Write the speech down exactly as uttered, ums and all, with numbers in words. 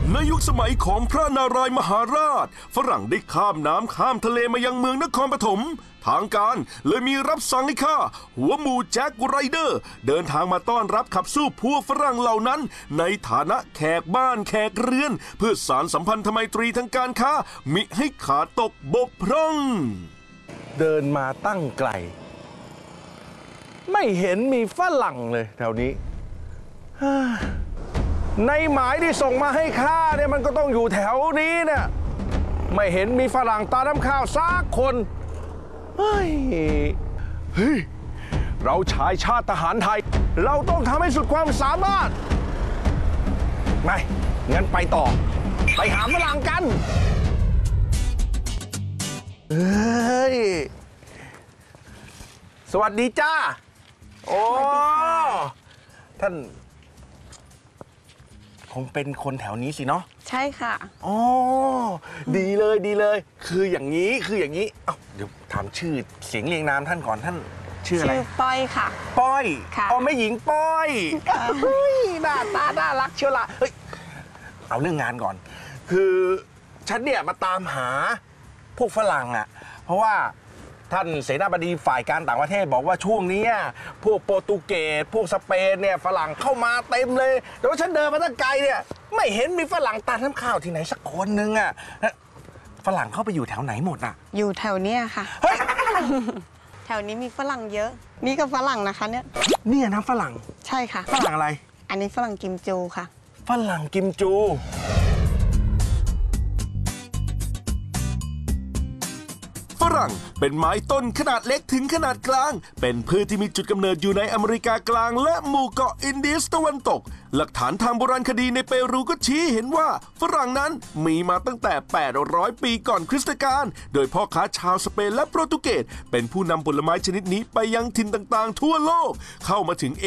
ในยุคสมัยของพระนารายมหาราชฝรั่งได้ข้ามน้ำข้ามทะเลมายังเมืองนครปฐมทางการเลยมีรับสั่งให้ข้าหัวหมูแจ็คไรเดอร์เดินทางมาต้อนรับขับสู้พวกฝรั่งเหล่านั้นในฐานะแขกบ้านแขกเรือนเพื่อสานสัมพันธไมตรีทางการค้ามิให้ขาดตกบกพร่องเดินมาตั้งไกลไม่เห็นมีฝรั่งเลยแถวนี้ในหมายที่ส่งมาให้ข้าเนี่ยมันก็ต้องอยู่แถวนี้เนี่ยไม่เห็นมีฝรั่งตาน้ำข้าวสักคนเฮ้ยเฮ้ยเราชายชาติทหารไทยเราต้องทำให้สุดความสามารถไม่งั้นไปต่อไปหาฝรั่งกันเฮ้ยสวัสดีจ้าโอ้ท่านคงเป็นคนแถวนี้สิเนาะใช่ค่ะอ๋อดีเลยดีเลยคืออย่างนี้คืออย่างนี้เอ้าเดี๋ยวถามชื่อเสียงเรียงนามท่านก่อนท่านชื่ออะไรชื่อป้อยค่ะป้อยค่ะอ๋อแม่หญิงป้อยเฮ้ยหน้าตาน่ารักเชียวล่ะเฮ้ยเอาเรื่องงานก่อนคือฉันเนี่ยมาตามหาพวกฝรั่งอ่ะเพราะว่าท่านเสนาบดีฝ่ายการต่างประเทศบอกว่าช่วงนี้พวกโปรตุเกสพวกสเปนเนี่ยฝรั่งเข้ามาเต็มเลยแต่ว่าฉันเดินมาตั้งไกลเนี่ยไม่เห็นมีฝรั่งตาน้ำข้าวที่ไหนสักคนนึงอ่ะฝรั่งเข้าไปอยู่แถวไหนหมดอ่ะอยู่แถวเนี้ยค่ะเฮ้ยแถวนี้มีฝรั่งเยอะนี่ก็ฝรั่งนะคะเนี่ยเนี่ยนะฝรั่งใช่ค่ะฝรั่งอะไรอันนี้ฝรั่งกิมจูค่ะฝรั่งกิมจูฝรั่งเป็นไม้ต้นขนาดเล็กถึงขนาดกลางเป็นพืชที่มีจุดกำเนิดอยู่ในอเมริกากลางและหมู่เกาะอินเดียสตะวันตกหลักฐานทางโบราณคดีในเปรูก็ชี้เห็นว่าฝรั่งนั้นมีมาตั้งแต่แปดร้อยปีก่อนคริสตกาลโดยพ่อค้าชาวสเปนและโปรตุเกสเป็นผู้นำผลไม้ชนิดนี้ไปยังถิ่นต่างๆทั่วโลกเข้ามาถึง